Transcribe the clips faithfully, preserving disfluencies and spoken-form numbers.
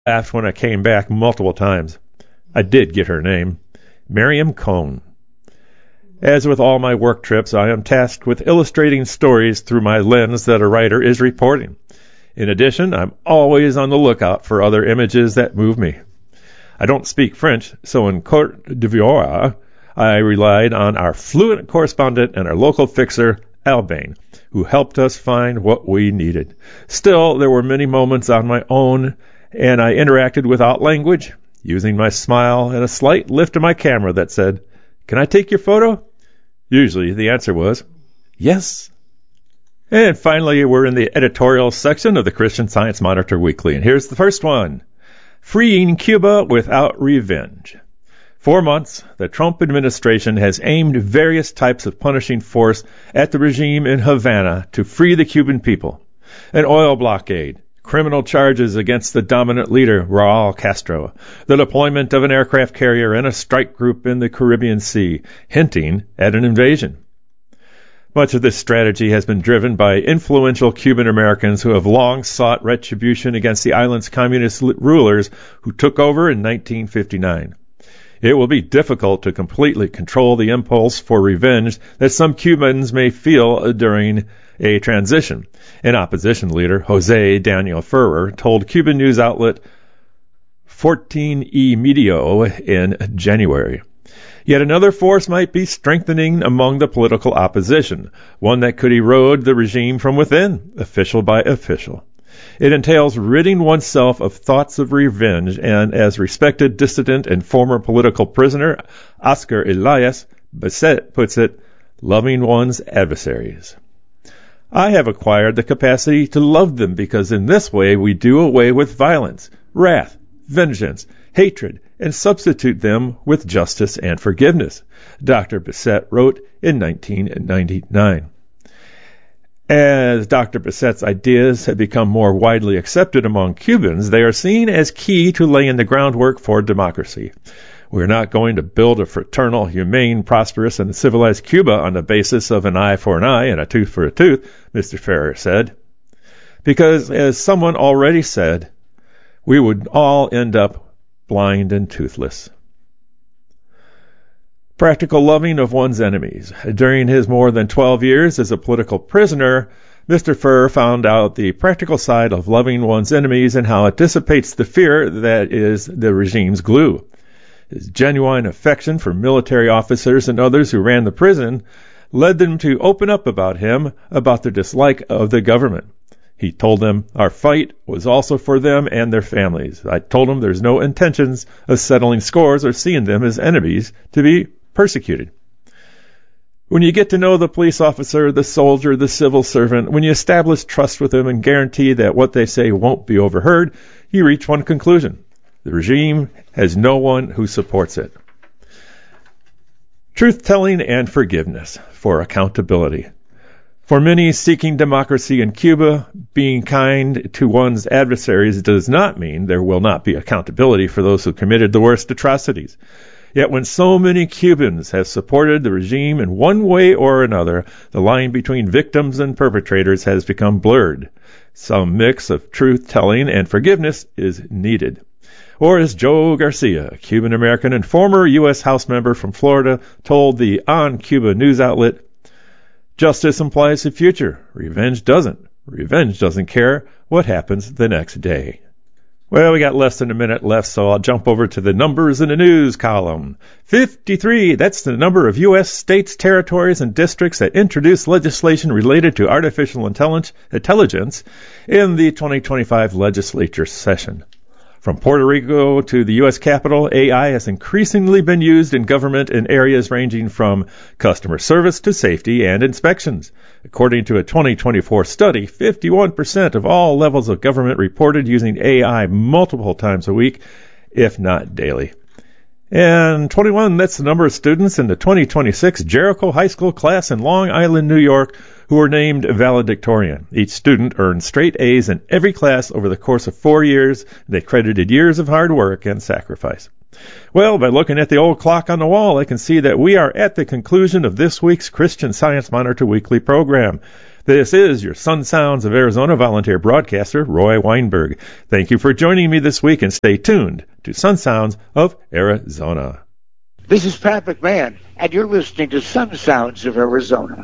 laughed when I came back multiple times. I did get her name, Miriam Cohn. As with all my work trips, I am tasked with illustrating stories through my lens that a writer is reporting. In addition, I'm always on the lookout for other images that move me. I don't speak French, so in Côte d'Ivoire, I relied on our fluent correspondent and our local fixer, Albane, who helped us find what we needed. Still, there were many moments on my own, and I interacted without language, using my smile and a slight lift of my camera that said, "Can I take your photo?" Usually the answer was, yes. And finally, we're in the editorial section of the Christian Science Monitor Weekly, and here's the first one. Freeing Cuba without revenge. For months, the Trump administration has aimed various types of punishing force at the regime in Havana to free the Cuban people. An oil blockade, criminal charges against the dominant leader, Raul Castro, the deployment of an aircraft carrier and a strike group in the Caribbean Sea, hinting at an invasion. Much of this strategy has been driven by influential Cuban Americans who have long sought retribution against the island's communist rulers who took over in nineteen fifty-nine. It will be difficult to completely control the impulse for revenge that some Cubans may feel during a transition. An opposition leader, Jose Daniel Ferrer, told Cuban news outlet fourteen E Medio in January. Yet another force might be strengthening among the political opposition, one that could erode the regime from within, official by official. It entails ridding oneself of thoughts of revenge, and as respected dissident and former political prisoner Oscar Elias Bisset puts it, loving one's adversaries. I have acquired the capacity to love them because in this way we do away with violence, wrath, vengeance, hatred, and substitute them with justice and forgiveness, Doctor Bisset wrote in nineteen ninety-nine. As Doctor Bisset's ideas have become more widely accepted among Cubans, they are seen as key to laying the groundwork for democracy. We're not going to build a fraternal, humane, prosperous, and civilized Cuba on the basis of an eye for an eye and a tooth for a tooth, Mister Ferrer said. Because, as someone already said, we would all end up blind and toothless. Practical loving of one's enemies. During his more than twelve years as a political prisoner, Mister Ferrer found out the practical side of loving one's enemies and how it dissipates the fear that is the regime's glue. His genuine affection for military officers and others who ran the prison led them to open up about him, about their dislike of the government. He told them our fight was also for them and their families. I told them there's no intentions of settling scores or seeing them as enemies to be persecuted. When you get to know the police officer, the soldier, the civil servant, when you establish trust with them and guarantee that what they say won't be overheard, you reach one conclusion. The regime has no one who supports it. Truth-telling and forgiveness for accountability. For many seeking democracy in Cuba, being kind to one's adversaries does not mean there will not be accountability for those who committed the worst atrocities. Yet when so many Cubans have supported the regime in one way or another, the line between victims and perpetrators has become blurred. Some mix of truth-telling and forgiveness is needed. Or as Joe Garcia, a Cuban-American and former U S House member from Florida, told the On Cuba news outlet, justice implies the future. Revenge doesn't. Revenge doesn't care what happens the next day. Well, we got less than a minute left, so I'll jump over to the numbers in the news column. fifty-three, that's the number of U S states, territories, and districts that introduced legislation related to artificial intelligence in the twenty twenty-five legislature session. From Puerto Rico to the U S Capitol, A I has increasingly been used in government in areas ranging from customer service to safety and inspections. According to a twenty twenty-four study, fifty-one percent of all levels of government reported using A I multiple times a week, if not daily. And twenty-one, that's the number of students in the twenty twenty-six Jericho High School class in Long Island, New York, who were named valedictorian. Each student earned straight A's in every class over the course of four years. They credited years of hard work and sacrifice. Well, by looking at the old clock on the wall, I can see that we are at the conclusion of this week's Christian Science Monitor Weekly program. This is your Sun Sounds of Arizona volunteer broadcaster, Roy Weinberg. Thank you for joining me this week, and stay tuned to Sun Sounds of Arizona. This is Pat McMahon, and you're listening to Sun Sounds of Arizona.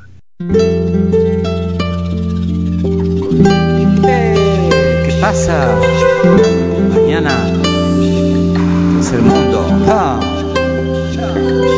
Hey, ¿qué pasa? Mañana es el mundo. Ah.